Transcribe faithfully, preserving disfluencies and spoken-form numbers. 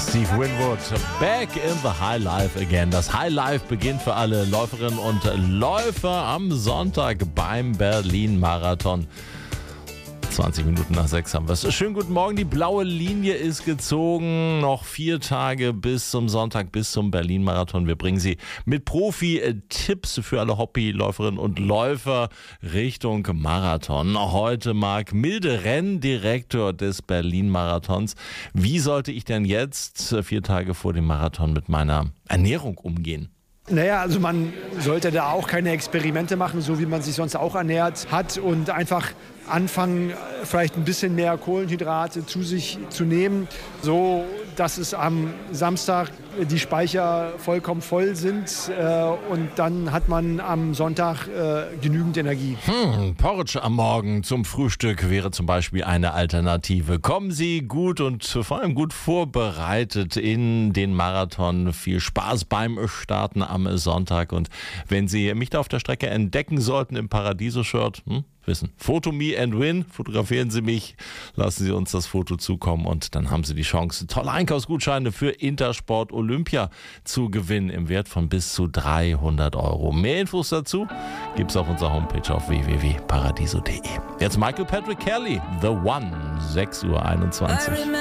Steve Winwood, back in the High Life again. Das High Life beginnt für alle Läuferinnen und Läufer am Sonntag beim Berlin-Marathon. zwanzig Minuten nach sechs haben wir es. Schönen guten Morgen, die blaue Linie ist gezogen. Noch vier Tage bis zum Sonntag, bis zum Berlin-Marathon. Wir bringen Sie mit Profi-Tipps für alle Hobbyläuferinnen und Läufer Richtung Marathon. Heute Marc Milde, Renndirektor des Berlin-Marathons. Wie sollte ich denn jetzt, vier Tage vor dem Marathon, mit meiner Ernährung umgehen? Naja, also man sollte da auch keine Experimente machen, so wie man sich sonst auch ernährt hat, und einfach anfangen, vielleicht ein bisschen mehr Kohlenhydrate zu sich zu nehmen, so dass es am Samstag die Speicher vollkommen voll sind, äh, und dann hat man am Sonntag äh, genügend Energie. Hm, Porridge am Morgen zum Frühstück wäre zum Beispiel eine Alternative. Kommen Sie gut und vor allem gut vorbereitet in den Marathon. Viel Spaß beim Starten am Sonntag, und wenn Sie mich da auf der Strecke entdecken sollten im Paradiso-Shirt, hm, wissen, Photo me and win, fotografieren Sie mich, lassen Sie uns das Foto zukommen, und dann haben Sie die Chance, tolle Einkaufsgutscheine für Intersport Olympia zu gewinnen im Wert von bis zu dreihundert Euro. Mehr Infos dazu gibt es auf unserer Homepage auf w w w punkt paradiso punkt de. Jetzt Michael Patrick Kelly, The One, sechs Uhr einundzwanzig.